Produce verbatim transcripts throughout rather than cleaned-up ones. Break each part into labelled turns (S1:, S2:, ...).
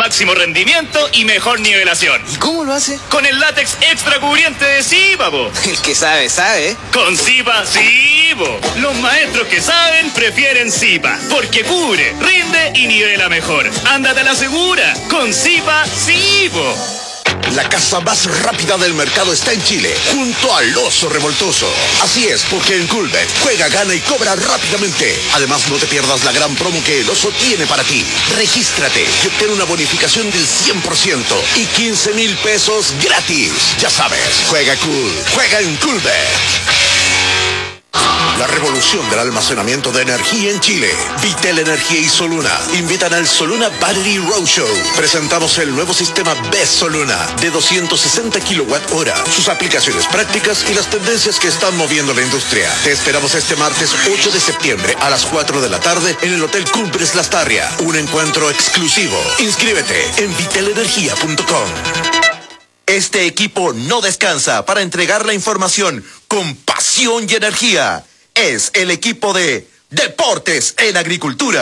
S1: máximo rendimiento y mejor nivelación.
S2: ¿Y cómo lo hace?
S1: Con el látex extra cubriente de Zipa, po.
S2: El que sabe, sabe.
S1: Con Zipa, sí, po. Los maestros que saben prefieren Zipa, porque cubre, rinde y nivela mejor. Ándate a la segura. Con Zipa, sí, po.
S3: La casa más rápida del mercado está en Chile, junto al Oso Revoltoso. Así es, porque en Coolbet juega, gana y cobra rápidamente. Además, no te pierdas la gran promo que el Oso tiene para ti. Regístrate y obtén una bonificación del cien por ciento y quince mil pesos gratis. Ya sabes, juega cool, juega en Coolbet. La revolución del almacenamiento de energía en Chile. Vitel Energía y Soluna invitan al Soluna Battery Roadshow. Presentamos el nuevo sistema B E S Soluna de doscientos sesenta kilowatt hora, sus aplicaciones prácticas y las tendencias que están moviendo la industria. Te esperamos este martes ocho de septiembre a las cuatro de la tarde en el Hotel Cumbres Lastarria. Un encuentro exclusivo. Inscríbete en vitel energía punto com.
S4: Este equipo no descansa para entregar la información con pasión y energía. Es el equipo de Deportes en Agricultura.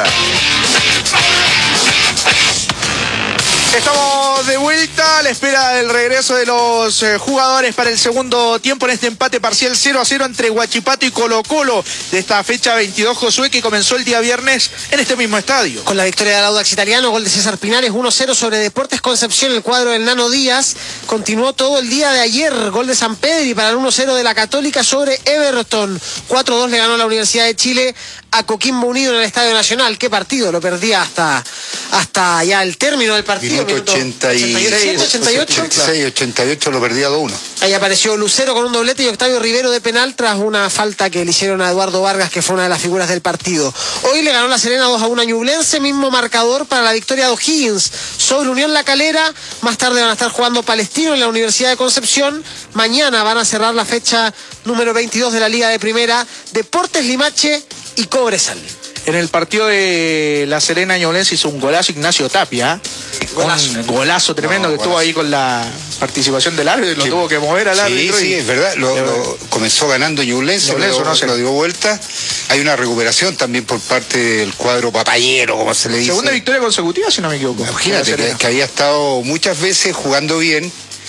S5: Estamos de vuelta a la espera del regreso de los eh, jugadores para el segundo tiempo en este empate parcial cero a cero entre Huachipato y Colo Colo de esta fecha veintidós, Josué, que comenzó el día viernes en este mismo estadio.
S6: Con la victoria del Audax Italiano, gol de César Pinares, uno cero sobre Deportes Concepción, el cuadro del Nano Díaz. Continuó todo el día de ayer, gol de San Pedri para el uno cero de la Católica sobre Everton. cuatro dos le ganó la Universidad de Chile a Coquimbo Unido en el Estadio Nacional. ¿Qué partido? Lo perdía hasta, hasta ya el término del partido.
S7: Minuto ochenta y seis,
S6: ochenta y ocho.
S7: ochenta y seis, ochenta y ocho lo perdía dos uno.
S6: Ahí apareció Lucero con un doblete y Octavio Rivero de penal tras una falta que le hicieron a Eduardo Vargas, que fue una de las figuras del partido. Hoy le ganó la Serena dos a uno a Ñublense, mismo marcador para la victoria de O'Higgins sobre Unión La Calera. Más tarde van a estar jugando Palestino en la Universidad de Concepción. Mañana van a cerrar la fecha número veintidós de la Liga de Primera, Deportes Limache y Cobresal.
S5: En el partido de La Serena Ñublense hizo un golazo Ignacio Tapia.
S6: Golazo.
S5: Un golazo tremendo, no, que golazo. Estuvo ahí con la participación del árbitro y lo sí. tuvo que mover al árbitro.
S7: Sí,
S5: y...
S7: sí, es verdad. Lo, lo comenzó ganando Ñublense, lo, no sé. lo dio vuelta. Hay una recuperación también por parte del cuadro papayero, como se le dice.
S5: Segunda victoria consecutiva, si no me equivoco.
S7: Imagínate que, que había estado muchas veces jugando bien.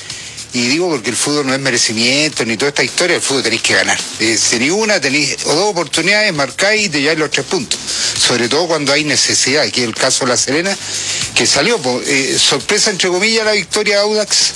S7: Y digo porque el fútbol no es merecimiento ni toda esta historia, el fútbol tenéis que ganar. Eh, si ni una, tenéis o dos oportunidades, marcáis y te lleváis los tres puntos. Sobre todo cuando hay necesidad, aquí es el caso de La Serena, que salió, eh, sorpresa entre comillas la victoria de Audax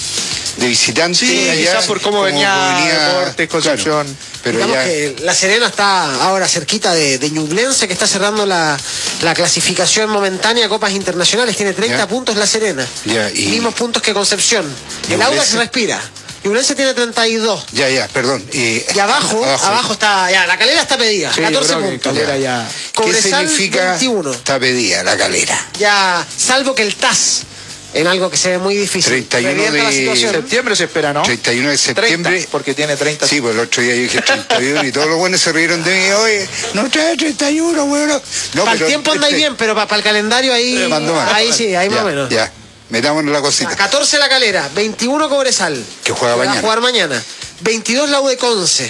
S7: de visitante.
S5: Sí, allá, quizás por cómo, cómo venía, venía Deportes, Concepción.
S7: Claro, pero
S6: digamos
S7: ya...
S6: que La Serena está ahora cerquita de, de Ñublense, que está cerrando la, la clasificación momentánea a Copas Internacionales. Tiene treinta ya. puntos La Serena.
S7: Ya, y...
S6: mismos puntos que Concepción.
S7: Ñublense...
S6: El Audax respira. Ñublense tiene treinta y dos.
S7: Ya, ya, perdón. Eh,
S6: y abajo, abajo, abajo está, ya, La Calera está pedida. Sí, catorce puntos.
S5: Calera ya.
S7: ¿Qué significa veintiuno? Está pedida La Calera?
S6: Ya, salvo que el T A S, en algo que se ve muy difícil.
S7: treinta y uno de
S5: septiembre se espera, ¿no?
S7: treinta y uno de septiembre.
S5: treinta, porque tiene treinta.
S7: Sí, pues el otro día yo dije treinta y uno y todos los buenos se rieron de mí. Oye, no trae treinta y uno, bueno. No,
S6: para el tiempo anda este... bien, pero para, para el calendario ahí, ahí sí, ahí
S7: ya,
S6: más o menos.
S7: Ya, metámonos la cosita.
S6: catorce La Calera, veintiuno Cobresal.
S7: Que juega
S6: que
S7: mañana.
S6: Va a jugar mañana. veintidós la U de Conce.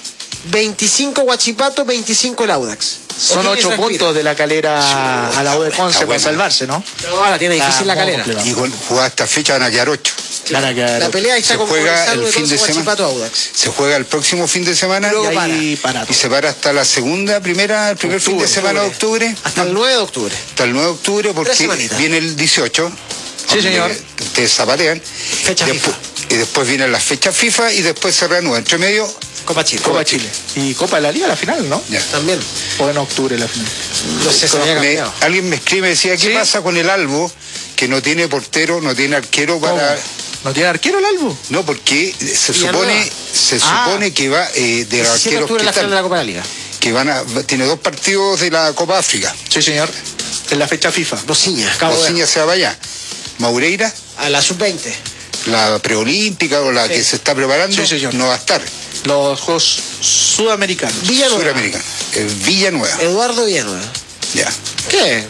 S6: veinticinco Huachipato, veinticinco el Audax.
S5: Son ocho puntos de La Calera sí, a la U de Conce para salvarse, ¿no?
S6: No, la tiene difícil La Calera.
S7: Y con jugar esta fecha van a quedar ocho.
S6: Claro, la pelea está
S7: se
S6: con
S7: juega el fin de semana.
S6: Audax.
S7: Se juega el próximo fin de semana
S6: y, luego
S7: y,
S6: para.
S7: y se para hasta la segunda, primera, el primer octubre, fin de semana octubre. de octubre.
S6: Hasta el nueve de octubre.
S7: Hasta el nueve de octubre porque viene el dieciocho.
S5: Sí, señor.
S7: Te zapatean.
S6: Fecha
S7: después,
S6: FIFA.
S7: Y después vienen las fechas FIFA y después se reanuda. Entre medio,
S6: Copa Chile.
S5: Copa Chile. Y Copa de la Liga, la final, ¿no?
S7: Ya.
S6: También.
S5: O en octubre la final.
S6: No sé,
S7: me, alguien me escribe y decía, ¿qué ¿Sí? pasa con el Albo? Que no tiene portero, no tiene arquero para...
S5: ¿Cómo? ¿No tiene arquero el Albo?
S7: No, porque se supone se
S6: ah.
S7: supone que va eh, de los arqueros
S6: que, la final de la Copa de la Liga.
S7: que van a... Tiene dos partidos de la Copa África.
S5: Sí, señor. En la fecha FIFA.
S6: Bociña.
S7: Bociña se va allá. Maureira.
S6: A la sub veinte.
S7: La preolímpica o la sí. que se está preparando, sí, señor. No va a estar.
S5: Los Juegos Sudamericanos.
S6: Villanueva.
S7: Sudamericanos. El Villanueva.
S6: Eduardo Villanueva.
S7: Ya.
S6: ¿Qué?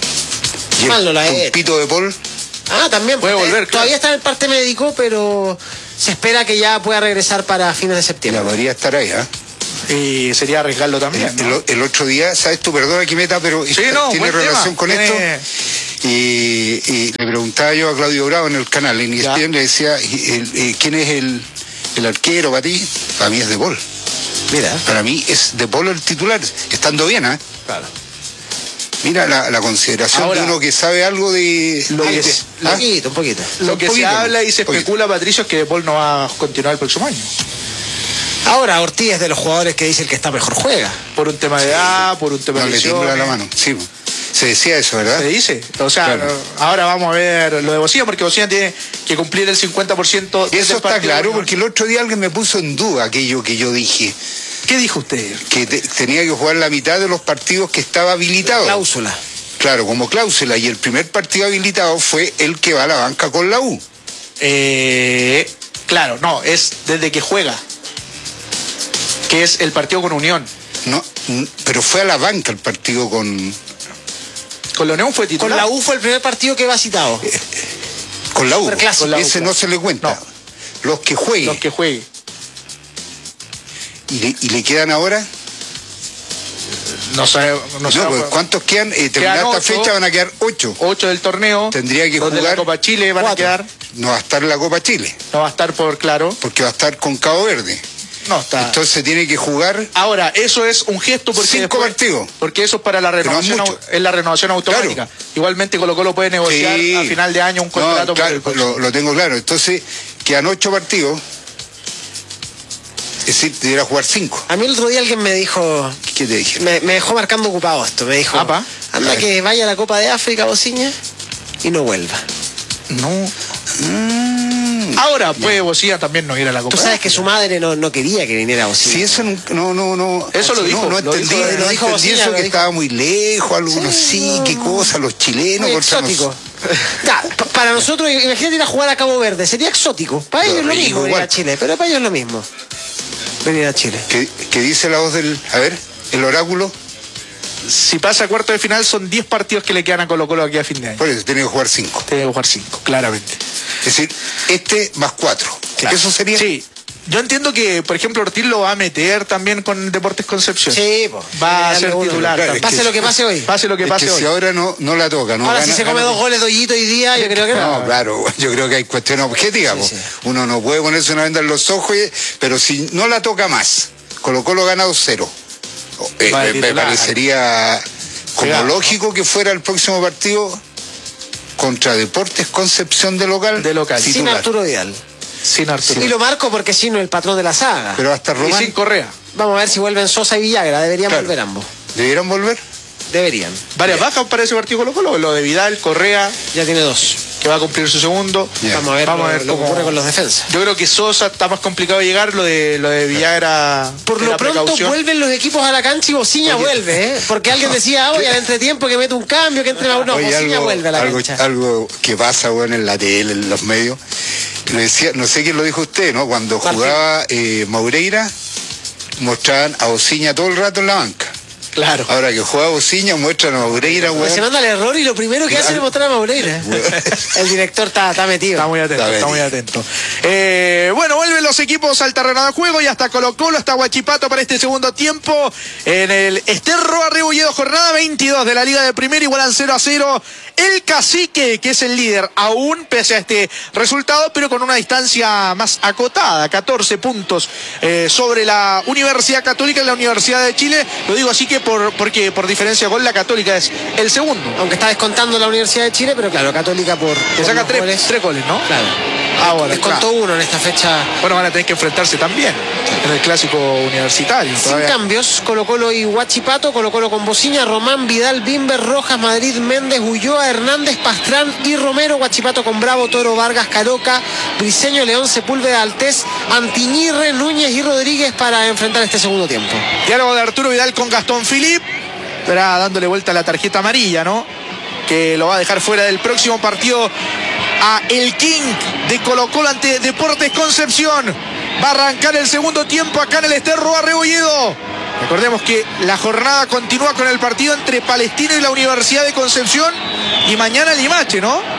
S7: Y Mal no la he Pito de Paul.
S6: Ah, también.
S5: Puede volver,
S6: claro. Todavía está en el parte médico, pero se espera que ya pueda regresar para fines de septiembre.
S7: Ya podría estar ahí, ¿ah? ¿eh?
S5: Y sería arriesgarlo también.
S7: El, ¿no? el, el otro día, ¿sabes tú? Perdona que meta, pero
S5: sí, no,
S7: tiene relación
S5: tema.
S7: con
S5: tiene...
S7: esto. Y, y le preguntaba yo a Claudio Bravo en el canal, en E S P N, le decía, y el, eh, ¿quién es el, el arquero para ti? Para mí es De Paul.
S6: Mira.
S7: Para mí es De Paul el titular, estando bien, ¿eh?
S5: Claro.
S7: Mira la, la consideración
S5: Ahora,
S7: de uno que sabe algo de...
S5: lo
S7: de-
S5: que
S7: de-
S5: es-
S7: ¿ah?
S6: Un poquito, un poquito.
S5: Lo
S7: Un
S5: que
S7: poquito,
S5: se habla y se
S7: poquito.
S5: especula, Patricio, es que De Paul no va a continuar el próximo año.
S6: Ahora Ortiz es de los jugadores que dice el que está mejor juega.
S5: Por un tema de edad, por un tema
S7: No
S5: de
S7: le tiembla
S5: lesiones.
S7: la mano, sí. Se decía eso, ¿verdad?
S5: Se dice. O sea,
S7: Claro.
S5: ahora vamos a ver lo de Bocina, porque Bocina tiene que cumplir el cincuenta por ciento de
S7: Eso está claro, porque el otro día alguien me puso en duda aquello que yo dije,
S5: ¿Qué dijo usted?
S7: que te- tenía que jugar la mitad de los partidos que estaba habilitado.
S6: Cláusula.
S7: Claro, como cláusula, y el primer partido habilitado fue el que va a la banca con la U.
S5: Eh, claro, no, es desde que juega. Que es el partido con Unión.
S7: No, n- pero fue a la banca el partido con,
S5: Con la Unión fue
S6: Con
S5: titular.
S6: la U fue el primer partido que va citado.
S7: con la U.
S6: Superclásico.
S5: Con la U,
S7: Ese
S5: claro.
S7: no se le cuenta.
S5: No.
S7: Los que jueguen.
S5: Los que juegue.
S7: ¿Y, le, y le quedan ahora?
S5: No sé, no
S7: No,
S5: sé.
S7: pues, ¿cuántos quedan? Eh, terminada
S5: Quedan
S7: esta
S5: ocho.
S7: fecha van a quedar ocho.
S5: Ocho del torneo.
S7: Tendría que
S5: dos de la
S7: jugar
S5: Copa Chile van
S6: cuatro.
S5: a quedar.
S7: No va a estar la Copa Chile,
S5: No va a estar por claro.
S7: porque va a estar con Cabo Verde.
S5: No está.
S7: Entonces tiene que jugar.
S5: Ahora, eso es un gesto porque
S7: Cinco
S5: después-
S7: partidos.
S5: porque eso es para la
S7: no es
S5: renovación,
S7: mucho.
S5: au- es la renovación automática. Igualmente Colo Colo puede negociar
S7: Sí.
S5: a final de año un
S7: No,
S5: contrato por
S7: claro,
S5: el próximo.
S7: lo, lo tengo claro. Entonces, quedan ocho partidos. Es decir, debería jugar cinco.
S6: A mí el otro día alguien me dijo,
S7: ¿Qué te dije?
S6: me, me dejó marcando ocupado esto. Me dijo,
S5: Apa.
S6: anda que vaya a la Copa de África, Bociña, y no vuelva.
S5: No.
S7: Mm.
S5: Ahora puede Bocía también no ir a la Copa.
S6: Tú sabes que su madre no, no quería que viniera Bociña.
S7: Si eso no, no, no, no.
S5: Eso lo
S7: no,
S5: dijo,
S7: No,
S5: lo
S7: entendí,
S5: dijo-
S7: no
S6: lo dijo
S7: entendí
S6: Bocina,
S7: eso
S6: lo
S7: que
S6: dijo.
S7: estaba muy lejos, algunos sí,
S6: Sí, no,
S7: qué cosa, los chilenos.
S6: Muy
S7: contra
S6: exótico.
S7: nos-
S6: Ya, pa- para nosotros, imagínate ir a jugar a Cabo Verde, sería exótico. Para ellos es lo
S7: rico
S6: mismo venir
S7: igual.
S6: a Chile, pero para ellos es lo mismo. Venir a Chile.
S7: ¿Qué, qué dice la voz del. A ver, el oráculo?
S5: Si pasa a cuarto de final, son diez partidos que le quedan a Colo Colo aquí a fin de año.
S7: Por eso, tiene que jugar cinco.
S5: Tiene que jugar cinco, claramente.
S7: Es decir, este más cuatro.
S5: Claro.
S7: Eso sería.
S5: Sí. Yo entiendo que, por ejemplo, Ortiz lo va a meter también con Deportes Concepción.
S6: Sí, po.
S5: Va a
S6: Darle
S5: ser
S6: uno.
S5: titular.
S7: Claro,
S5: también.
S7: es
S6: Pase lo que pase hoy.
S5: Pase lo que
S7: Es
S5: pase
S7: que
S5: hoy.
S7: si ahora no, no la toca, ¿no?
S6: Ahora,
S7: Gana-
S6: si se come
S7: gana-
S6: dos goles de Ollito hoy día, yo creo que no.
S7: No, claro, yo creo que hay cuestiones objetivas.
S6: Sí,
S7: po.
S6: sí.
S7: Uno no puede ponerse una venda en los ojos, y- pero si no la toca más, Colo Colo gana dos cero. Eh,
S5: Va de
S7: me, me
S5: titular.
S7: parecería como
S5: Pegado, ¿no?
S7: lógico que fuera el próximo partido contra Deportes Concepción de local.
S5: De local.
S6: Sin
S7: titular.
S6: Arturo Vidal.
S5: Sin Arturo.
S6: Y lo marco porque si no, el patrón de la saga.
S7: Pero hasta
S5: Y
S7: Román,
S5: sin Correa.
S6: Vamos a ver si vuelven Sosa y Villagra. Deberían
S7: Claro.
S6: volver ambos.
S7: ¿debieran volver?
S6: Deberían.
S5: Varias bajas para ese partido Colo Colo. Lo de Vidal, Correa,
S6: Ya tiene dos.
S5: que va a cumplir su segundo.
S7: Ya.
S6: Vamos a ver,
S5: Vamos
S6: lo,
S5: a ver
S6: lo que
S5: cómo-
S6: ocurre con los defensas.
S5: Yo creo que Sosa está más complicado de llegar. Lo de lo de Villagra.
S6: Por
S5: era
S6: lo pronto
S5: precaución.
S6: vuelven los equipos a la cancha y Bociña
S7: Oye.
S6: vuelve, ¿eh? Porque alguien decía, oye, al entretiempo que mete un cambio, que entre... No,
S7: Oye,
S6: Bociña
S7: algo,
S6: vuelve a la
S7: algo,
S6: cancha.
S7: algo que pasa, bueno, en la tele, en los medios. Le decía, no sé quién lo dijo usted, ¿no? Cuando
S6: Martín.
S7: jugaba eh, Maureira, mostraban a Ociña todo el rato en la banca.
S5: Claro.
S7: Ahora que juega Ociña, muestran a Maureira,
S6: Pues se
S7: weón.
S6: manda el error y lo primero que hace es mostrar a Maureira. El director está, está metido.
S5: Está muy atento,
S7: Está
S5: está muy atento. Eh, bueno, vuelven los equipos al terreno de juego y hasta Colo Colo, hasta Huachipato para este segundo tiempo. En el Esterro Arrebulledo, jornada veintidós de la Liga de Primera, igualan cero a cero. El Cacique, que es el líder aún, pese a este resultado, pero con una distancia más acotada, catorce puntos eh, sobre la Universidad Católica y la Universidad de Chile. Lo digo así que por, porque por diferencia con la Católica es el segundo.
S6: Aunque está descontando la Universidad de Chile, pero claro, Católica por.
S5: Le
S6: por
S5: saca
S6: los
S5: tres,
S6: goles.
S5: tres goles, ¿no?
S6: Claro.
S5: Ahora,
S6: Descontó
S5: claro.
S6: uno en esta fecha.
S5: Bueno, van a tener que enfrentarse también en el clásico universitario.
S6: Sin
S5: Todavía-
S6: cambios, Colo Colo y Huachipato, Colo Colo con Bociña, Román, Vidal, Bimber, Rojas, Madrid, Méndez, Ulloa, Hernández, Pastrán y Romero, Huachipato con Bravo, Toro, Vargas, Caroca, Briseño, León, Sepúlveda, Altés, Antiñirre, Núñez y Rodríguez para enfrentar este segundo tiempo.
S5: Diálogo de Arturo Vidal con Gastón Philippe, pero dándole vuelta a la tarjeta amarilla, ¿no? Que lo va a dejar fuera del próximo partido a el King de Colo Colo ante Deportes Concepción. Va a arrancar el segundo tiempo acá en el Esterro Arrebolledo. Recordemos que la jornada continúa con el partido entre Palestino y la Universidad de Concepción y mañana Limache, ¿no?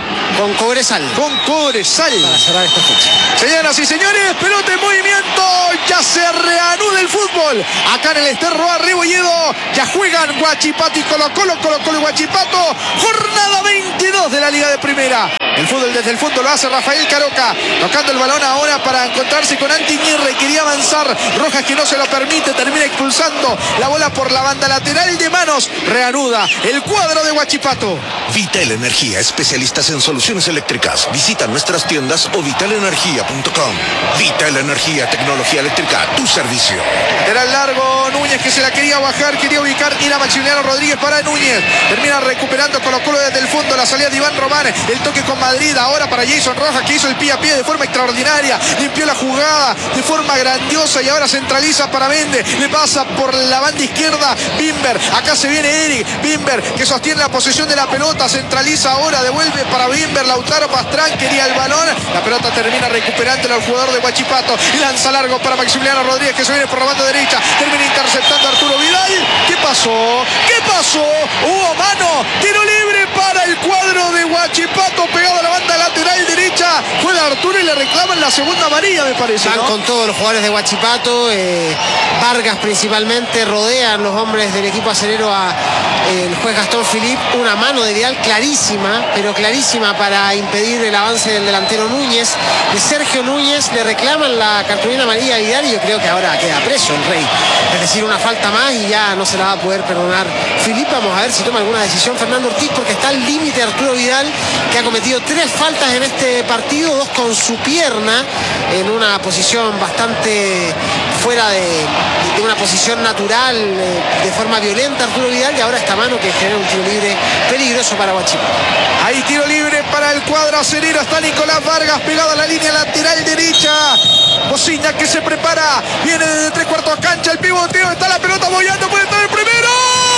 S6: Con Cobresal.
S5: Con Cobresal.
S6: Para cerrar esta fecha.
S5: Señoras y señores, pelota en movimiento. Ya se reanuda el fútbol. Acá en el Esterro Rebolledo. Ya juegan Huachipato y Colo Colo. Colo Colo y Huachipato. Jornada veintidós de la Liga de Primera. El fútbol desde el fondo lo hace Rafael Caroca. Tocando el balón ahora para encontrarse con Antiñirre. Quería avanzar. Rojas que no se lo permite. Termina expulsando la bola por la banda lateral de manos. Reanuda el cuadro de Huachipato.
S3: Vital Energía, especialistas en soluciones eléctricas. Visita nuestras tiendas o vital energía punto com. Vital Energía, tecnología eléctrica, tu servicio.
S5: Era el largo Núñez que se la quería bajar, quería ubicar, era Maximiliano Rodríguez para Núñez. Termina recuperando Colo Colo desde el fondo, la salida de Iván Román, el toque con Madrid, ahora para Jason Rojas que hizo el pie a pie de forma extraordinaria, limpió la jugada de forma grandiosa y ahora centraliza para Méndez, le pasa por la banda izquierda Bimber, acá se viene Eric, Bimber que sostiene la posesión de la pelota, centraliza ahora, devuelve para Bimber, Lautaro Pastrán quería el balón, la pelota termina recuperándolo al jugador de Huachipato y lanza largo para Maximiliano Rodríguez que se viene por la banda derecha, termina interceptando a Arturo Vidal. ¿Qué pasó? ¿Qué pasó? Hubo mano, tiro libre para el cuadro de Huachipato pegado a la banda lateral derecha, juega Arturo y le reclaman la segunda amarilla, me parece,
S6: Van
S5: ¿no?
S6: con todos los jugadores de Huachipato, eh, Vargas principalmente, rodean los hombres del equipo acerero a eh, el juez Gastón Filip, una mano de Vidal clarísima, pero clarísima para impedir el avance del delantero Núñez, de Sergio Núñez, le reclaman la cartulina amarilla a Vidal y yo creo que ahora queda preso el Rey, es decir, una falta más y ya no se la va a poder perdonar Filip. Vamos a ver si toma alguna decisión Fernando Ortiz porque está al límite Arturo Vidal que ha cometido tres faltas en este partido, dos con su pierna en una posición bastante fuera de, de una posición natural, eh, de forma violenta Arturo Vidal, y ahora esta mano que genera un tiro libre peligroso para Huachipato.
S5: Hay tiro libre para el cuadro acerero, está Nicolás Vargas pegado a la línea lateral derecha, Bocina que se prepara, viene desde tres cuartos cancha, el pivoteo, está la pelota bollando, puede estar el primero,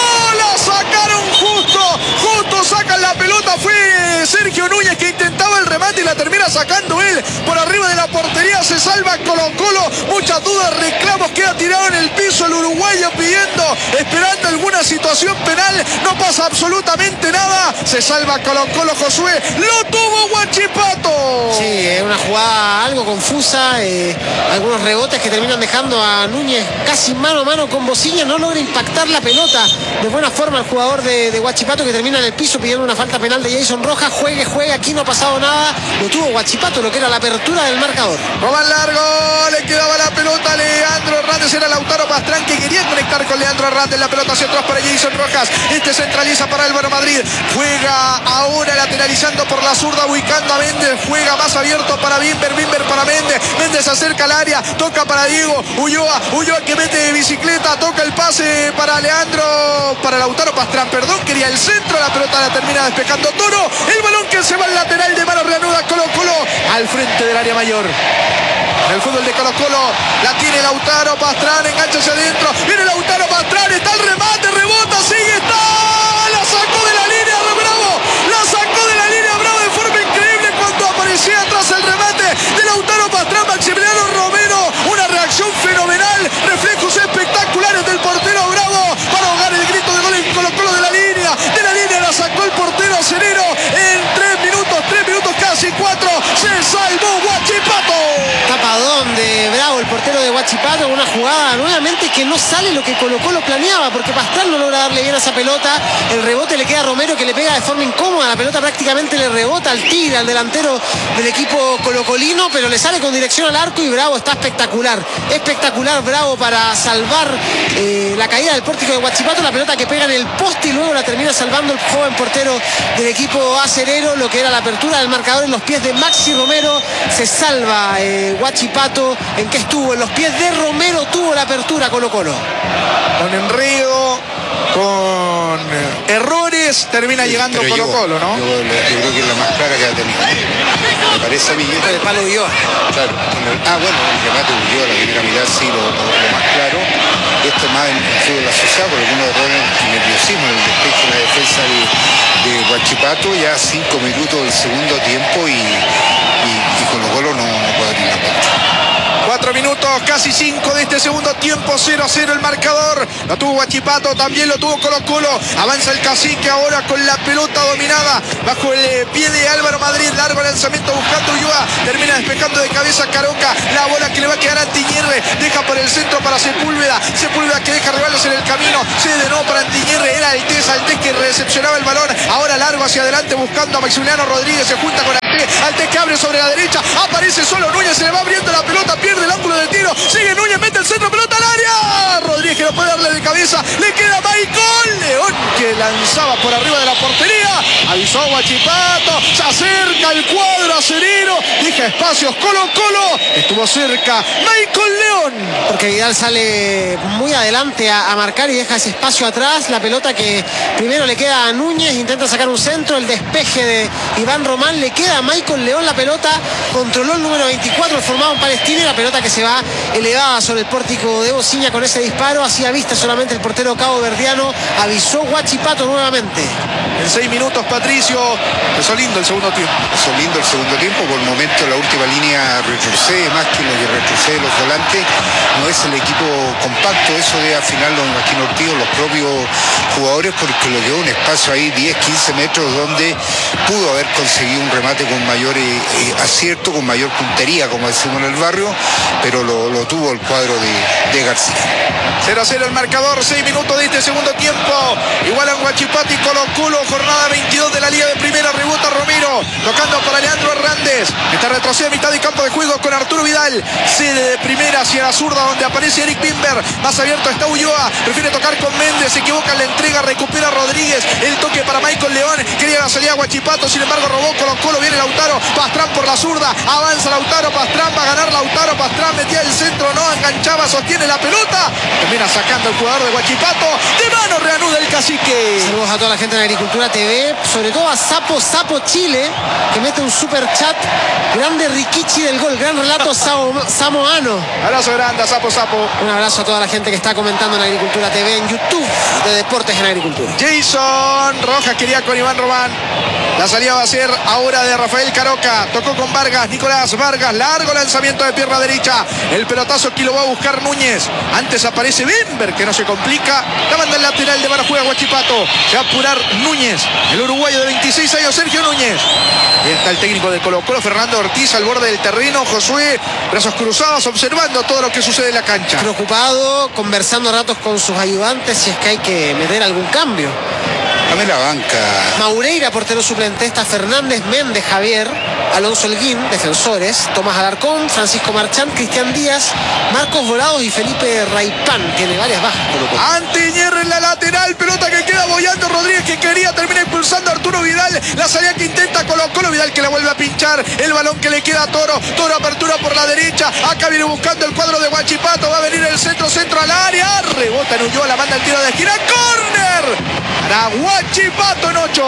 S5: la sacaron justo, justo sacan la pelota, fue Sergio Núñez que intentaba el remate y la termina sacando él por arriba de la portería, se salva Colo Colo, muchas dudas, reclamos, queda tirado en el piso el uruguayo pidiendo, esperando alguna situación penal, no pasa absolutamente nada, se salva Colo Colo, Josué, lo tuvo Huachipato.
S6: Sí, es una jugada algo confusa, eh, algunos rebotes que terminan dejando a Núñez casi mano a mano con Bocina, no logra impactar la pelota de buena forma el jugador de, de Huachipato que termina en el piso pidiendo una falta penal de Jason Rojas, juegue, juegue, aquí no ha pasado nada, lo tuvo Huachipato, lo que era la apertura del marcador.
S5: Roban largo, le quedaba la pelota a Leandro Hernández, era Lautaro Pastrán que quería conectar con Leandro Hernández, la pelota hacia atrás para Jason Rojas, este centraliza para Álvaro Madrid, juega ahora lateralizando por la zurda, ubicando a Méndez, juega más abierto para Bimber, Bimber para Méndez, Méndez acerca al área, toca para Diego, Ulloa, Ulloa que mete de bicicleta, toca el pase para Leandro, para Lautaro Pastrán, perdón, quería el centro, la pelota la termina despejando Toro, el balón que se va al lateral de mano, reanuda Colo Colo al frente del área mayor. En el fútbol de Colo Colo la tiene Lautaro Pastrán, engancha hacia adentro, viene Lautaro Pastrán, está el remate, rebota, sigue, está, la sacó de la línea, Bravo, la sacó de la línea, Bravo de forma increíble cuando aparecía atrás el remate de Lautaro Pastrán, Maximiliano Romero, una reacción fenomenal, reflejos espectaculares del portero Bravo para ahogar el grito de gol en Colo Colo de la línea, de la línea la sacó el portero acerero en tres minutos, tres minutos casi cuatro, se salvó Huachipato.
S6: Tapadón de Bravo, el portero de Huachipato, una jugada nuevamente que no sale lo que Colo Colo planeaba, porque Pastrán no logra darle bien a esa pelota, el rebote le queda a Romero que le pega de forma incómoda, la pelota prácticamente le rebota al tigre, al delantero del equipo colocolino, pero le sale con dirección al arco y Bravo está espectacular, espectacular Bravo para salvar eh, la caída del pórtico de Huachipato, la pelota que pega en el poste y luego la termina salvando el joven portero del equipo acerero, lo que era la apertura del marcador en los pies de Maxi Romero, se salva eh, Huachipato, ¿en qué estuvo? En los pies de Romero tuvo la apertura Colo Colo.
S5: Con enredo, con errores, termina
S7: Sí,
S5: llegando
S7: pero
S5: Colo
S7: llegó.
S5: Colo, ¿no?
S7: Yo, yo creo que es la más clara que ha tenido. Me parece a mí.
S6: El palo dio.
S7: Claro. Ah, bueno, el remate huyó, la primera mitad sí, lo, lo, lo más claro. Esto más en el fútbol asociado, por algunos errores y nerviosismo en el despeje de la defensa de, de Huachipato, ya cinco minutos del segundo tiempo y, y, y Colo Colo no, no puede abrir la puerta.
S5: Cuatro minutos minutos, casi cinco de este segundo tiempo, cero a cero el marcador. Lo tuvo Huachipato, también lo tuvo Colo Colo. Avanza el Cacique ahora con la pelota dominada bajo el pie de Álvaro Madrid. Largo lanzamiento buscando Ulloa. Termina despejando de cabeza Caroca. La bola que le va a quedar a Antiñerre. Deja por el centro para Sepúlveda. Sepúlveda que deja rivales en el camino. Se de nuevo para Antiñerre. Era Altés. Altés que recepcionaba el balón. Ahora largo hacia adelante buscando a Maximiliano Rodríguez. Se junta con Altés. Altés que abre sobre la derecha. Aparece solo Núñez. Se le va abriendo la pelota. Pierde el ángulo de tiro. Sigue Núñez. Mete el centro. Pelota al área. Rodríguez que no puede darle de cabeza. Le queda Michael León que lanzaba por arriba de la portería. Avisó Huachipato. Se acerca el cuadro acerino. Deja espacios. Colo Colo. Estuvo cerca Michael León.
S6: Porque Vidal sale muy adelante a, a marcar y deja ese espacio atrás. La pelota que primero le queda a Núñez. Intenta sacar un centro. El despeje de Iván Román. Le queda a Michael León la pelota. Controló el número veinticuatro, el formado en Palestina. Y la pelota que se va elevada sobre el pórtico de Bociña con ese disparo. Hacía vista solamente el portero cabo verdiano. Avisó Huachipato nuevamente.
S5: En seis minutos, Patricio. Empezó lindo el segundo tiempo.
S7: Empezó lindo el segundo tiempo. Por el momento la última línea retrocede más que lo que retrocede los volantes. No es el equipo compacto. Eso debe afinarlo, me imagino, Ortigo, los propios jugadores, porque lo quedó un espacio ahí diez, quince metros donde pudo haber conseguido un remate con mayor eh, eh, acierto, con mayor puntería, como decimos en el barrio, pero lo, lo tuvo el cuadro de, de García.
S5: cero a cero el marcador, seis minutos de este segundo tiempo. Igualan Huachipato y Colo Colo, jornada veintidós de la Liga de Primera. Rebota Romero, tocando para Leandro Hernández. Está retrocede a mitad de campo de juego con Arturo Vidal. Cede de primera hacia la zurda donde aparece Eric Bimber. Más abierto está Ulloa. Prefiere tocar con Méndez. Se equivoca en la entrega. Recupera Rodríguez. El toque para Michael León. Quería la salida a Huachipato. Sin embargo, robó Colo Colo. Viene Lautaro. Pastrán por la zurda. Avanza Lautaro. Pastrán va a ganar Lautaro. Pastrán metía el centro. No enganchaba. Sostiene la pelota. Termina sacando el jugador de Huachipato. De mano reanuda el Cacique.
S6: Saludos a toda la gente de Agricultura T V. Sobre todo a Sapo Sapo Chile, que mete un super chat. Grande Rikichi del gol. Gran relato samo, samoano.
S5: Abrazo grande a Sapo Sapo.
S6: Un abrazo a toda la gente que está comentando en Agricultura T V en YouTube de Deportes en Agricultura.
S5: Jason Rojas quería con Iván Román. La salida va a ser ahora de Rafael Caroca. Tocó con Vargas, Nicolás Vargas. Largo lanzamiento de pierna derecha. El pelotazo que lo va a buscar Núñez. Antes aparece Bember, que no se complica. La banda el lateral de mano juega Huachipato. Se va a apurar Núñez. El uruguayo de veintiséis años, Sergio Núñez. Ahí está el técnico de Colo Colo, Fernando Ortiz, al borde del terreno. Josué, brazos cruzados, observando todo lo que sucede en la cancha.
S6: Preocupado, conversando a ratos con sus ayudantes si es que hay que meter algún cambio.
S7: Dame la banca.
S6: Maureira, portero suplente, está Fernández, Méndez, Javier, Alonso Elguín, defensores, Tomás Alarcón, Francisco Marchán, Cristian Díaz, Marcos Volados y Felipe Raipán. Tiene varias bajas.
S5: Antiñerre en la lateral, pelota que queda boyando Rodríguez, que quería, termina impulsando a Arturo Vidal. La salida que intenta Colo Colo, Vidal que la vuelve a pinchar. El balón que le queda a Toro. Toro apertura por la derecha. Acá viene buscando el cuadro de Huachipato. Va a venir el centro, centro al área. Rebota en Ulloa, la manda el tiro de esquina. ¡Córner! Para Huachipato en ocho.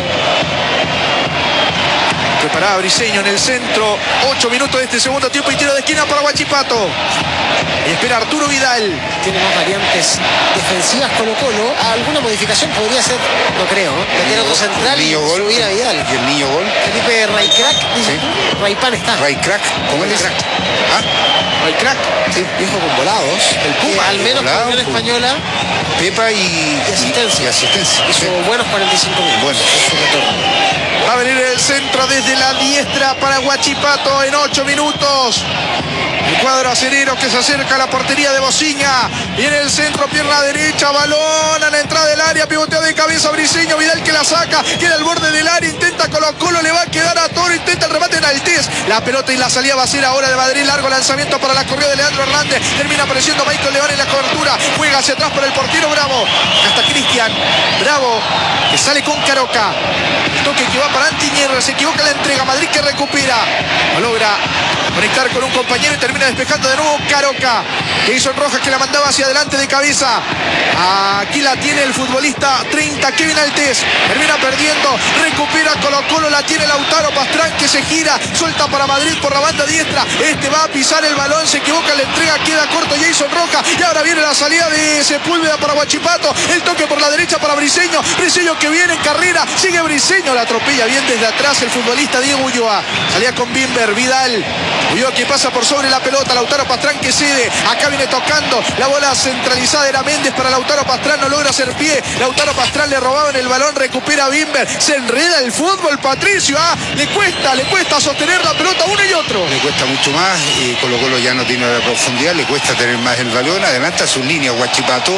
S5: Preparaba Briseño en el centro. Ocho minutos de este segundo tiempo y tiro de esquina para Huachipato. Y espera Arturo Vidal.
S6: Tiene más variantes defensivas Colo Colo. ¿Alguna modificación podría ser? No creo. Meter otro central y
S7: gol,
S6: subir a Vidal.
S7: Y el niño gol.
S6: Felipe Raycrack.
S7: Sí.
S6: Raipán está.
S7: Raycrack. ¿Cómo es? ¿Ah?
S5: Raycrack.
S6: Sí, viejo con volados. El Puma, al menos
S7: volado,
S6: con Unión Española.
S7: Pepa y,
S6: Y asistencia.
S7: Y, y asistencia.
S6: Hizo
S7: Sí.
S6: buenos cuarenta y cinco minutos.
S7: Bueno.
S6: Es su retorno.
S5: Va a venir el centro desde la diestra para Huachipato en ocho minutos. El cuadro acerero que se acerca a la portería de Bociña. Viene el centro, pierna derecha, balón a la entrada del área, pivoteo de cabeza Briseño, Vidal que la saca, queda al borde del área, intenta Colo Colo, le va a quedar a Toro, intenta el remate en Altés. La pelota y la salida va a ser ahora de Madrid, largo lanzamiento para la corrida de Leandro Hernández. Termina apareciendo Michael León en la cobertura, juega hacia atrás para el portero Bravo. Hasta Cristian Bravo, que sale con Caroca. El toque que va para Antiñerre, se equivoca la entrega, Madrid que recupera. No logra conectar con un compañero y termina despejando de nuevo Caroca. Jason Rojas que la mandaba hacia adelante de cabeza. Aquí la tiene el futbolista treinta, Kevin Altés. Termina perdiendo, recupera Colo Colo, la tiene Lautaro Pastrán que se gira, suelta para Madrid por la banda diestra. Este va a pisar el balón, se equivoca la entrega, queda corto Jason Rojas. Y ahora viene la salida de Sepúlveda para Huachipato. El toque por la derecha para Briseño. Briseño que viene en carrera, sigue Briseño, la atropella bien desde atrás el futbolista Diego Ulloa. Salía con Bimber, Vidal. Ulloa que pasa por sobre la pelota, Lautaro Pastrán que cede, acá viene tocando, la bola centralizada era Méndez para Lautaro Pastrán, no logra hacer pie, Lautaro Pastrán le robaban el balón, recupera Bimber, se enreda el fútbol, Patricio, ah, le cuesta, le cuesta sostener la pelota uno y otro.
S7: Le cuesta mucho más, y Colo Colo ya no tiene la profundidad, le cuesta tener más el balón, adelanta sus líneas Huachipato,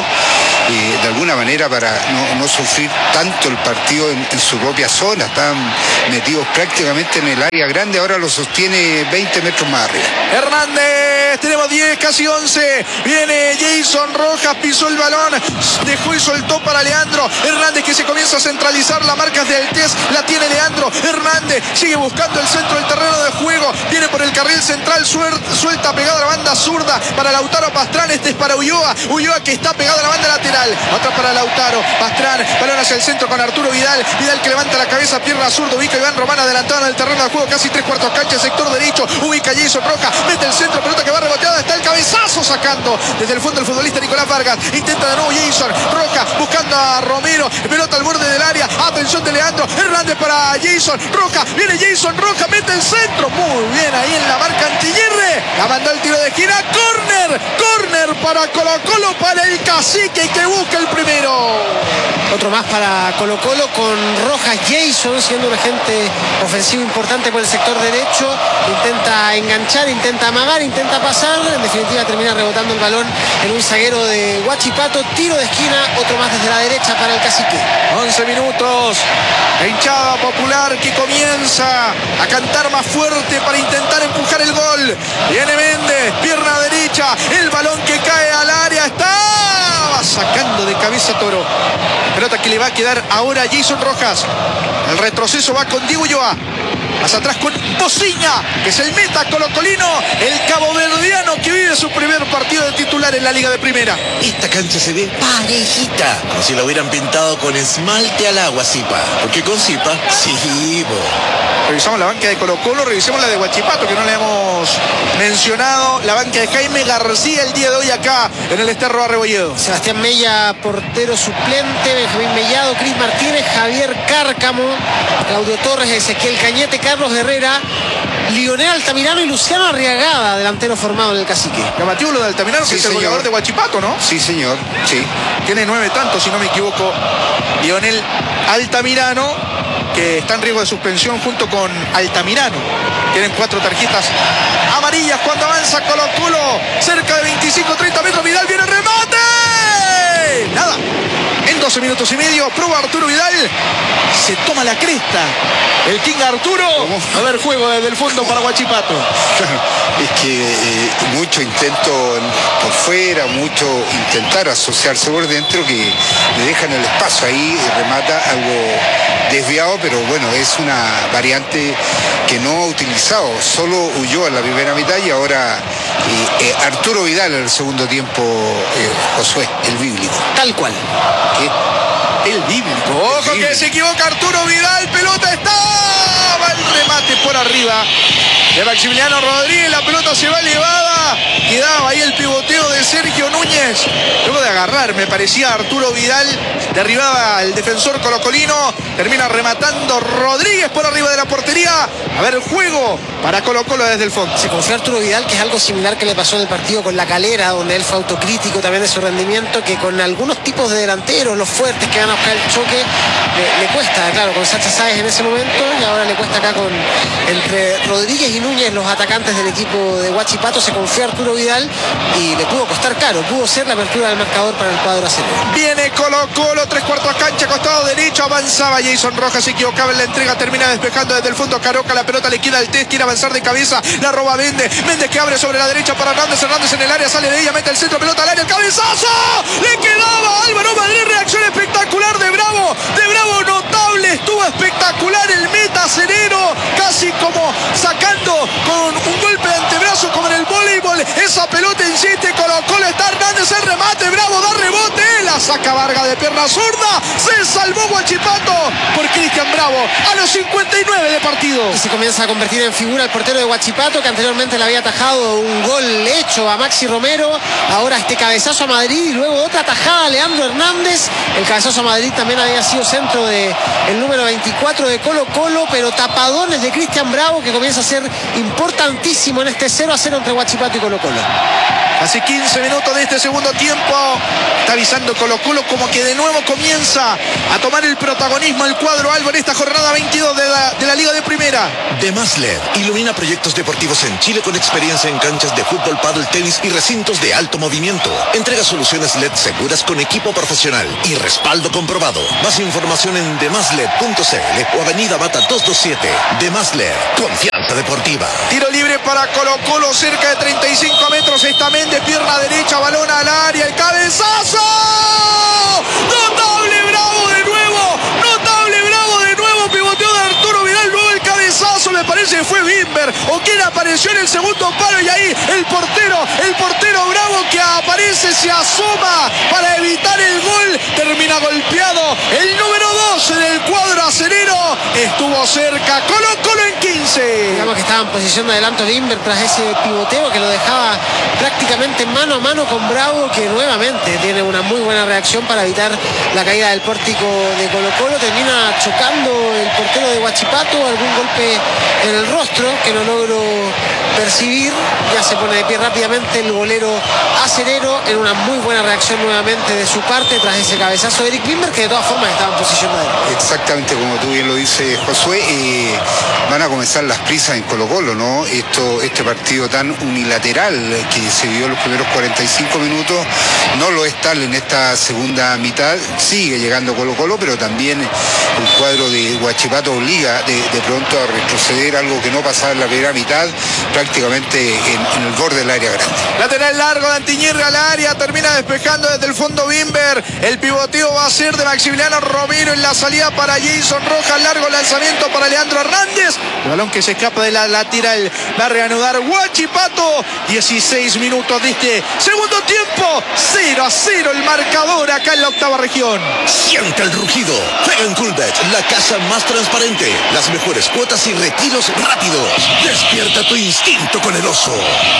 S7: y de alguna manera para no, no sufrir tanto el partido en, en su propia zona, están metidos prácticamente en el área grande, ahora lo sostiene veinte metros más arriba.
S5: Hernández, tenemos diez, casi once, viene Jason Rojas, pisó el balón, dejó y soltó para Leandro Hernández que se comienza a centralizar, la marca del test, la tiene Leandro Hernández, sigue buscando el centro del terreno de juego, viene por el carril central, suelta pegada a la banda zurda para Lautaro Pastrán, este es para Ulloa, Ulloa que está pegado a la banda lateral, otra para Lautaro Pastrán, balón hacia el centro con Arturo Vidal, Vidal que levanta la cabeza, pierna zurda, ubica Iván Román adelantado en el terreno de juego, casi tres cuartos cancha, sector derecho, ubica Jason Rojas, mete el centro, pelota que va reboteada, está el cabezazo sacando desde el fondo el futbolista Nicolás Vargas, intenta de nuevo Jason Rojas, buscando a Romero, pelota al borde del área, atención de Leandro Hernández para Jason Rojas, viene Jason Rojas, mete el centro, muy bien ahí en la marca Antillirre, la mandó el tiro de esquina, córner, córner para Colo Colo, para el Cacique que busca el primero.
S6: Otro más para Colo Colo con Rojas Jason, siendo un agente ofensivo importante por el sector derecho, intenta enganchar, intenta amagar, intenta pasar, en definitiva termina rebotando el balón en un zaguero de Huachipato, tiro de esquina, otro más desde la derecha para el Cacique.
S5: once minutos, la hinchada popular que comienza a cantar más fuerte para intentar empujar el gol, viene Méndez, pierna derecha, el balón que cae al área, está sacando de cabeza Toro, pelota que le va a quedar ahora a Jason Rojas, el retroceso va con Diego Ulloa, más atrás con Bociña, que es el meta colocolino, el caboverdiano que vive su primer partido de titular en la Liga de Primera.
S3: Esta cancha se ve parejita, como si la hubieran pintado con esmalte al agua, Zipa. Porque con Zipa, sí, bo.
S5: Revisamos la banca de Colo Colo, revisemos la de Huachipato, que no le hemos mencionado, la banca de Jaime García el día de hoy acá en el Esterro Arrebolledo.
S6: Sebastián Mella, portero suplente, Benjamín Mellado, Cris Martínez, Javier Cárcamo, Claudio Torres, Ezequiel Cañete, Carlos Herrera, Lionel Altamirano y Luciano Arriagada, delantero formado en el Cacique.
S5: Llamativo lo de Altamirano,
S7: Sí,
S5: que es el
S7: señor.
S5: goleador de Huachipato, ¿no?
S7: Sí, señor, sí.
S5: Tiene nueve tantos, si no me equivoco, Lionel Altamirano, que está en riesgo de suspensión junto con Altamirano. Tienen cuatro tarjetas amarillas cuando avanza Colo Colo, cerca de veinticinco treinta metros, Vidal viene el remate. Nada, en doce minutos y medio, prueba Arturo Vidal, se toma la cresta. El King Arturo,
S7: ¿Cómo?
S5: a ver, juego desde el fondo para Huachipato.
S7: Claro, es que eh, mucho intento por fuera, mucho intentar asociarse por dentro que le dejan el espacio ahí y remata algo desviado, pero bueno, es una variante que no ha utilizado, solo huyó en la primera mitad y ahora eh, eh, Arturo Vidal en el segundo tiempo, eh, Josué, el bíblico.
S6: Tal cual.
S7: ¿Qué?
S5: El bíblico. Ojo que se equivoca Arturo Vidal, pelota estaba el remate por arriba de Maximiliano Rodríguez, la pelota se va elevada, quedaba ahí el pivoteo de Sergio Núñez, luego de agarrar, me parecía Arturo Vidal, derribaba al defensor colocolino, termina rematando Rodríguez por arriba de la portería, a ver, juego para Colo Colo desde el fondo.
S6: Se confió Arturo Vidal, que es algo similar que le pasó en el partido con La Calera, donde él fue autocrítico también de su rendimiento, que con algunos tipos de delanteros, los fuertes que van a buscar el choque, le, le cuesta, claro, con Sacha Sáez en ese momento, y ahora le cuesta acá con entre Rodríguez y Núñez, los atacantes del equipo de Huachipato. Se confió Arturo Vidal y le pudo costar caro, pudo ser la apertura del marcador para el cuadro acelero.
S5: Viene Colo Colo, tres cuartos cancha, costado derecho, avanzaba Jason Rojas, se equivocaba en la entrega, termina despejando desde el fondo Caroca, la pelota le queda al test, quiere avanzar de cabeza, la roba Méndez, Méndez que abre sobre la derecha para Hernández, Hernández en el área, sale de ella, mete el centro, pelota al área, el cabezazo, le quedaba Álvaro Madrid, reacción espectacular de Bravo, de Bravo notable, estuvo espectacular el meta acelero, casi como sacando con un golpe de antebrazo como en el voleibol, esa pelota insiste, Colo Colo, está Hernández, el remate, Bravo da rebote, la saca Vargas de pierna zurda. Se salvó Huachipato por Cristian Bravo a los cincuenta y nueve de partido.
S6: Y se comienza a convertir en figura el portero de Huachipato, que anteriormente le había atajado un gol hecho a Maxi Romero. Ahora este cabezazo a Madrid y luego otra tajada a Leandro Hernández. El cabezazo a Madrid también había sido centro de el número veinticuatro de Colo Colo, pero tapadones de Cristian Bravo, que comienza a ser importantísimo en este cero a cero entre Huachipato y Colo Colo.
S5: Hace quince minutos de este segundo tiempo está avisando Colo Colo como que de nuevo comienza a tomar el protagonismo el cuadro albo en esta jornada veintidós de la, de la Liga de Primera.
S3: De Más L E D ilumina proyectos deportivos en Chile con experiencia en canchas de fútbol, pádel, tenis y recintos de alto movimiento. Entrega soluciones L E D seguras con equipo profesional y respaldo comprobado. Más información en demasl e d punto c l o Avenida Mata doscientos veintisiete. De Más L E D, confianza deportiva.
S5: Tiro libre para Colo Colo, cerca de treinta y cinco metros. Esta de pierna derecha, balón al área, el cabezazo. Notable Bravo de nuevo, notable Bravo de nuevo, pivoteo de Arturo Vidal, luego el cabezazo, me parece que fue Bimber o quien apareció en el segundo palo, y ahí el portero, el portero Bravo que aparece, se asoma para evitar el gol, termina golpeado el número doce del cuadro acerero, estuvo cerca, Colo Colo en quince.
S6: Digamos que estaba en posición de adelanto Bimber tras ese pivoteo que lo dejaba prácticamente mano a mano con Bravo, que nuevamente tiene una muy buena reacción para evitar la caída del pórtico de Colo Colo. Termina chocando el portero de Huachipato, algún golpe en el rostro que no logro percibir. Ya se pone de pie rápidamente el golero acerero en una muy buena reacción nuevamente de su parte tras ese cabezazo de Eric Bimber, que de todas formas estaba en posición de adelante.
S7: Exactamente como tú bien lo dices, Josué, eh, van a comenzar las prisas en Colo Colo, ¿no? Esto, este partido tan unilateral que se vio en los primeros cuarenta y cinco minutos, no lo es tal en esta segunda mitad. Sigue llegando Colo Colo, pero también el cuadro de Huachipato obliga de, de pronto a retroceder, algo que no pasaba en la primera mitad, prácticamente en, en el borde del área grande.
S5: Lateral largo de Antiñerra al área, termina despejando desde el fondo Bimber. El pivoteo va a ser de Maximiliano Romero en la salida para Jason Rojas, largo lanzamiento para Leandro Hernández. El balón que se escapa de la lateral va a reanudar Huachipato. dieciséis minutos de este segundo tiempo, cero a cero el marcador acá en la octava región.
S3: Siente el rugido. Juega en Coolbet, la casa más transparente. Las mejores cuotas y retiros rápidos. Despierta tu instinto con el oso.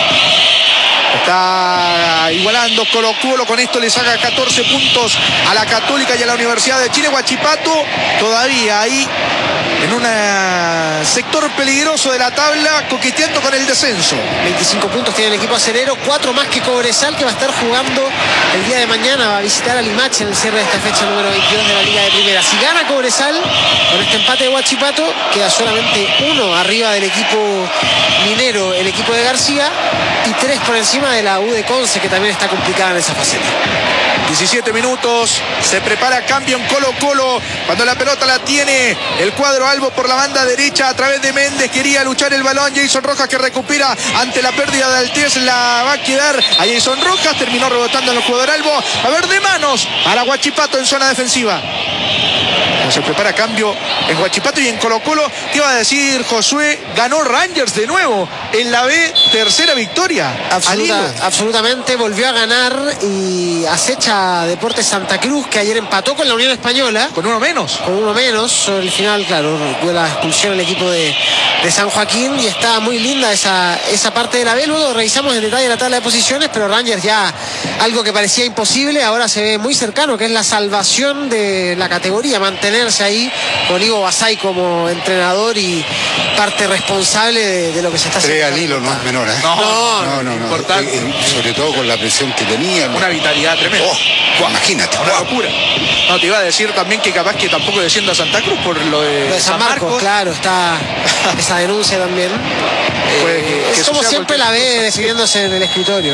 S5: Está igualando Colo Colo, con esto le saca catorce puntos a la Católica y a la Universidad de Chile. Huachipato todavía ahí en un sector peligroso de la tabla, coqueteando con el descenso.
S6: veinticinco puntos tiene el equipo acerero, cuatro más que Cobresal, que va a estar jugando el día de mañana, va a visitar a Limache en el cierre de esta fecha número veintidós de la Liga de Primera. Si gana Cobresal con este empate de Huachipato, queda solamente uno arriba del equipo minero, el equipo de García, y tres por encima de la U de Conce, que también está complicada en esa faceta.
S5: diecisiete minutos, se prepara cambio en Colo Colo, cuando la pelota la tiene el cuadro albo por la banda derecha a través de Méndez, quería luchar el balón, Jason Rojas que recupera ante la pérdida de Altés, la va a quedar a Jason Rojas, terminó rebotando en el jugador albo, a ver de manos para Huachipato en zona defensiva. Se prepara cambio en Huachipato y en Colo Colo. ¿Qué iba a decir Josué? Ganó Rangers de nuevo en la B, tercera victoria.
S6: Absoluta, absolutamente, volvió a ganar y acecha Deportes Santa Cruz, que ayer empató con la Unión Española.
S5: Con uno menos.
S6: Con uno menos. Sobre el final, claro, tuvo la expulsión el equipo de, de San Joaquín, y está muy linda esa, esa parte de la B. Luego revisamos en detalle la tabla de posiciones, pero Rangers ya algo que parecía imposible, ahora se ve muy cercano, que es la salvación de la categoría, mantenerse ahí con Ivo Basay como entrenador y parte responsable de, de lo que se está haciendo.
S7: Tres al hilo no es menor, ¿eh?
S5: No,
S7: no, no, no,
S5: importante.
S7: Eh, eh, sobre todo con la presión que tenían.
S5: Una vitalidad tremenda.
S7: Oh, imagínate.
S5: Una
S7: Wow.
S5: locura. No, te iba a decir también que capaz que tampoco descienda a Santa Cruz por lo de,
S6: Lo de San Marcos, Marcos. Claro, está esa denuncia también.
S5: Puede que-
S6: Eh,
S5: que
S6: es como
S5: suceda
S6: siempre la
S5: cualquier
S6: ve
S5: cosa.
S6: definiéndose en el escritorio.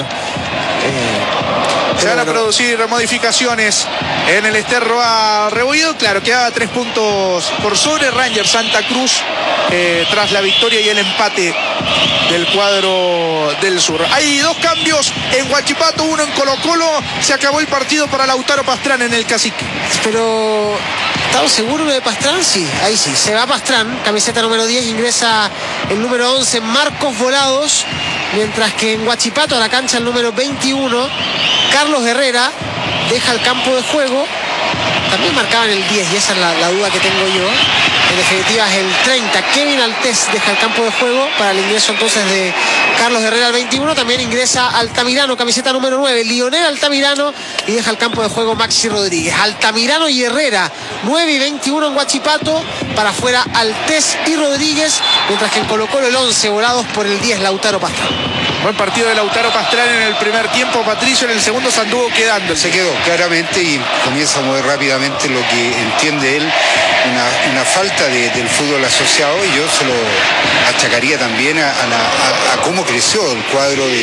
S5: Se van a
S6: bueno.
S5: producir modificaciones en el Esterro a Rebolledo. Claro, quedaba tres puntos por sobre Rangers Santa Cruz eh, tras la victoria y el empate del cuadro del sur. Hay dos cambios en Huachipato, uno en Colo Colo. Se acabó el partido para Lautaro Pastrán en el Cacique.
S6: Pero ¿estamos seguros de Pastrán? Sí, ahí sí. Se va Pastrán, camiseta número diez, ingresa el número once, Marcos Volados. mientras que en Huachipato, a la cancha el número veintiuno, Carlos Herrera deja el campo de juego. También marcaban el diez, y esa es la, la duda que tengo yo. En definitiva es el treinta. Kevin Altés deja el campo de juego para el ingreso entonces de Carlos Herrera al veintiuno. También ingresa Altamirano, camiseta número nueve, Lionel Altamirano, y deja el campo de juego Maxi Rodríguez. Altamirano y Herrera, nueve y veintiuno en Huachipato. Para afuera Altés y Rodríguez, mientras que en Colo Colo el once, volados por el diez, Lautaro Pastrana.
S5: Buen partido de Lautaro Pastrana en el primer tiempo, Patricio. En el segundo se anduvo quedando.
S7: Se quedó claramente y comienza a mover rápidamente lo que entiende él, una, una falta de, del fútbol asociado, y yo se lo achacaría también a, a, la, a, a cómo creció el cuadro de,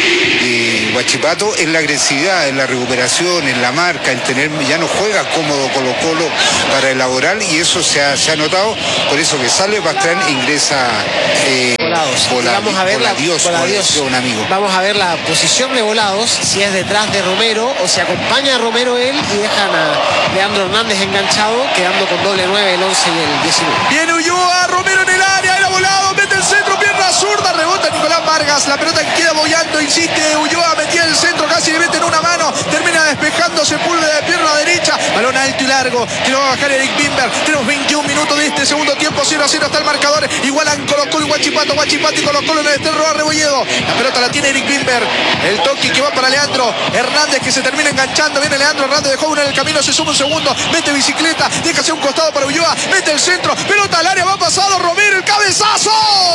S7: de Huachipato en la agresividad, en la recuperación, en la marca, en tener, ya no juega cómodo Colo Colo para elaborar, y eso se ha, se ha notado. Por eso que sale Pastrana, ingresa eh,
S6: Volados.
S7: Vola,
S6: Vamos a ver la,
S7: Dios,
S6: Voladios.
S7: un amigo.
S6: Vamos a ver la posición de Volados, si es detrás de Romero o si acompaña a Romero él y dejan a Leandro Hernández enganchado, quedando con doble nueve, el once y el diecinueve.
S5: Viene Ulloa, Romero en el área, era Volado, mete el centro, pierna zurda, rebota Nicolás Vargas, la pelota queda bollando, insiste Ulloa, metía el centro, casi le mete en una mano, termina despejando Sepúlveda de pierna derecha, balón alto y largo, que lo va a bajar Eric Bimber. Tenemos veintiún minutos de este segundo tiempo, cero a cero está el marcador, igualan Colo Colo y Huachipato, Huachipato y Colo Colo en el Esterro Rebolledo. La pelota la tiene Eric Bimber, el toque que va para Leandro Hernández, que se termina enganchando, viene Leandro Hernández, dejó uno en el camino, se suma un segundo, mete bicicleta, deja hacia un costado para Ulloa, mete el centro, pelota al área, va pasado Romero, el cabezazo,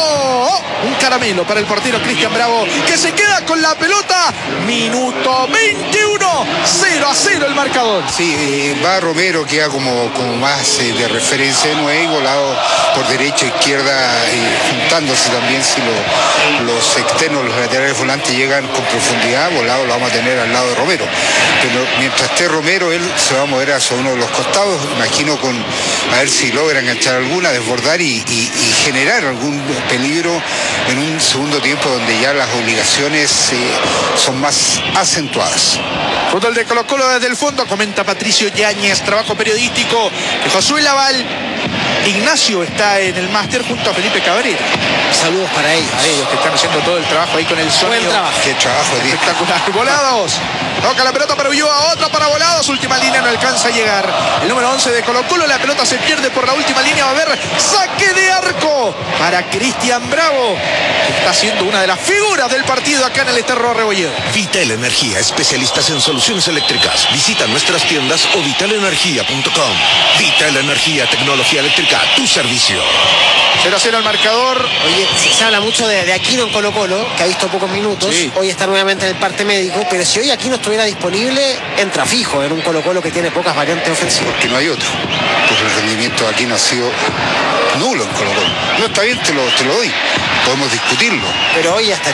S5: oh, un caramelo para el portero Cristian Bravo, que se queda con la pelota. Minuto veintiuno, cero a cero el marcador.
S7: Sí, eh, va Romero, queda como, como más eh, de referencia de nueve, volado por derecha, izquierda, eh, juntándose también si lo, los externos, los laterales volantes llegan con profundidad. Volado lo vamos a tener al lado de Romero, pero mientras esté Romero él se va a mover hacia uno de los costados, imagino, con a ver si logra enganchar alguna, desbordar y, y, y generar algún peligro en un segundo tiempo donde ya las obligaciones eh, son más acentuadas.
S5: Fútbol de Colo Colo desde el fondo, comenta Patricio Yáñez, trabajo periodístico de Josué Laval. Ignacio está en el máster junto a Felipe Cabrera.
S6: Saludos para ellos.
S5: A ellos que están haciendo todo el trabajo ahí con el sonido.
S6: Buen trabajo.
S7: Qué trabajo, tío.
S5: Espectacular. Volados. Toca la pelota para Ulloa, otra para Volados. Última línea, no alcanza a llegar. El número once de Colo Colo, la pelota se pierde por la última línea. Va a haber saque de arco para Cristian Bravo, que está siendo una de las figuras del partido acá en el Esterro Rebolledo.
S3: Vital Energía, especialistas en soluciones eléctricas. Visita nuestras tiendas o vital energía punto com. Vital Energía, tecnología eléctrica, tu servicio.
S5: cero a cero el marcador.
S6: Oye, se, se habla mucho de, de Aquino en Colo Colo, que ha visto pocos minutos.
S5: Sí.
S6: Hoy está nuevamente en el parte médico, pero si hoy Aquino estuviera disponible, entra fijo en un Colo Colo que tiene pocas variantes ofensivas.
S7: Porque no hay otro, porque el rendimiento aquí no ha sido nulo en Colo Colo. No, está bien, te lo, te lo doy, podemos discutirlo.
S6: Pero hoy hasta